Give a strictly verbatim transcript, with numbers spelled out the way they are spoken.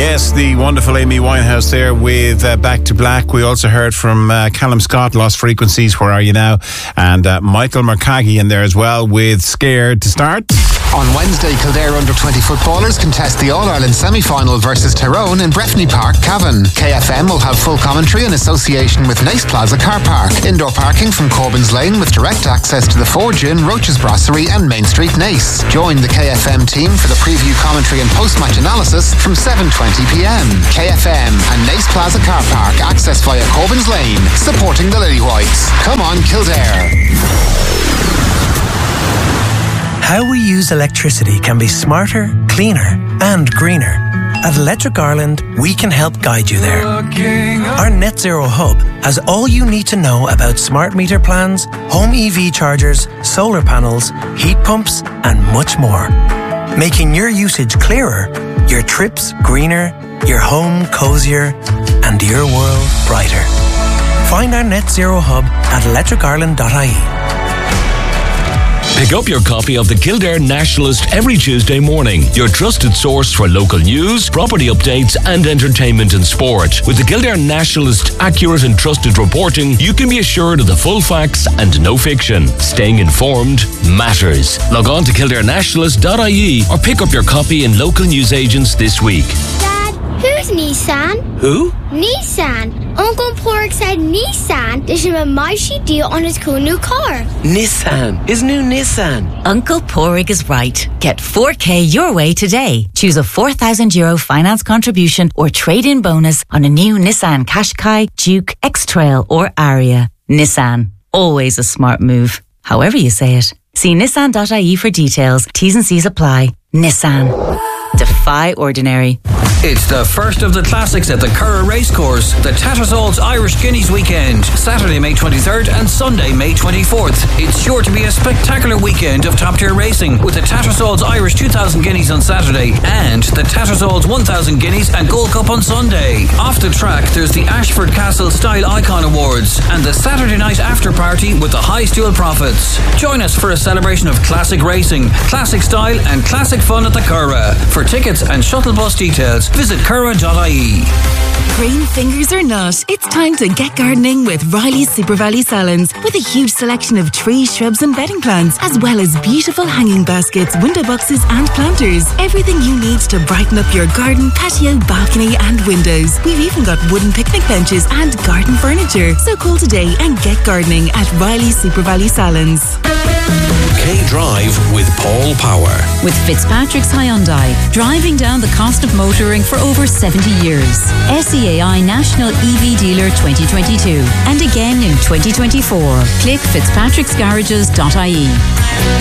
Yes, the wonderful Amy Winehouse there with uh, Back to Black. We also heard from uh, Callum Scott, Lost Frequencies, Where Are You Now? And uh, Michael Mercaggi in there as well with Scared to start. On Wednesday, Kildare under twenty footballers contest the All-Ireland semi-final versus Tyrone in Breffni Park, Cavan. K F M will have full commentary in association with Nace Plaza Car Park. Indoor parking from Corbyn's Lane with direct access to the Forge Inn, Roach's Brasserie and Main Street Nace. Join the K F M team for the preview commentary and post-match analysis from seven twenty p m. K F M and Nace Plaza Car Park, access via Corbyn's Lane, supporting the Lily Whites. Come on, Kildare. How we use electricity can be smarter, cleaner and greener. At Electric Ireland, we can help guide you there. Our Net Zero Hub has all you need to know about smart meter plans, home E V chargers, solar panels, heat pumps and much more. Making your usage clearer, your trips greener, your home cozier and your world brighter. Find our Net Zero Hub at electric ireland dot I E. Pick up your copy of the Kildare Nationalist every Tuesday morning, your trusted source for local news, property updates and entertainment and sport. With the Kildare Nationalist accurate and trusted reporting, you can be assured of the full facts and no fiction. Staying informed matters. Log on to kildare nationalist dot I E or pick up your copy in local newsagents this week. Dad, who's Nissan? Who? Nissan. Uncle Pork said Nissan. There's a Maishi deal on his cool new car. Nissan. His new Nissan. Uncle Porig is right. Get four K your way today. Choose a four thousand euro finance contribution or trade-in bonus on a new Nissan Qashqai, Duke, X-Trail or Aria. Nissan. Always a smart move. However you say it. See nissan dot I E for details. T's and C's apply. Nissan. Defy ordinary. It's the first of the classics at the Curragh Racecourse, the Tattersalls Irish Guineas Weekend, Saturday, May twenty-third and Sunday, May twenty-fourth. It's sure to be a spectacular weekend of top-tier racing with the Tattersalls Irish two thousand Guineas on Saturday and the Tattersalls one thousand Guineas and Gold Cup on Sunday. Off the track, there's the Ashford Castle Style Icon Awards and the Saturday night after party with the High Stool Profits. Join us for a celebration of classic racing, classic style and classic fun at the Curragh. For tickets and shuttle bus details, visit curragh dot I E. Green fingers or not, it's time to get gardening with Riley's Super Valley Salons with a huge selection of trees, shrubs and bedding plants, as well as beautiful hanging baskets, window boxes and planters. Everything you need to brighten up your garden, patio, balcony and windows. We've even got wooden picnic benches and garden furniture. So call today and get gardening at Riley's Super Valley Salons. K-Drive with Paul Power. With Fitzpatrick's Hyundai, driving down the cost of motoring for over seventy years. S E A I National E V Dealer twenty twenty-two and again in twenty twenty-four. Click fitzpatricks garages dot I E.